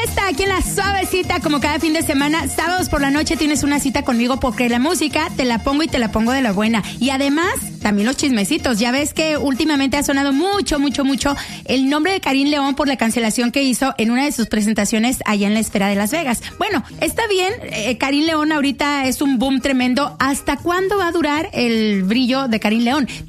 fiesta aquí en La Suavecita, como cada fin de semana. Sábados por la noche tienes una cita conmigo porque la música te la pongo y te la pongo de la buena. Y además, también los chismecitos. Ya ves que últimamente ha sonado mucho el nombre de Karim León por la cancelación que hizo en una de sus presentaciones allá en la Esfera de Las Vegas. Bueno, está bien, Karim León ahorita es un boom tremendo. ¿Hasta cuándo va a durar el brillo de Karim León?